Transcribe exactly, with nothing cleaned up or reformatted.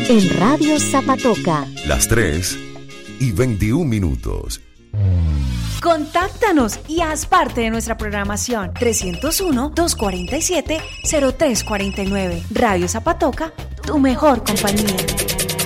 En Radio Zapatoca. Las tres y veintiún minutos. Contáctanos y haz parte de nuestra programación. trescientos uno, doscientos cuarenta y siete, cero tres cuarenta y nueve. Radio Zapatoca, tu mejor compañía.